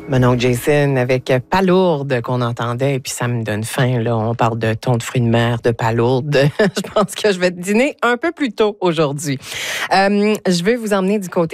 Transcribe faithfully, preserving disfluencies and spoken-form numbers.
Mon oncle Jason avec Palourde qu'on entendait et puis ça me donne faim. Là. On parle de thon de fruits de mer, de palourde. Je pense que je vais dîner un peu plus tôt aujourd'hui. Euh, je vais vous emmener du côté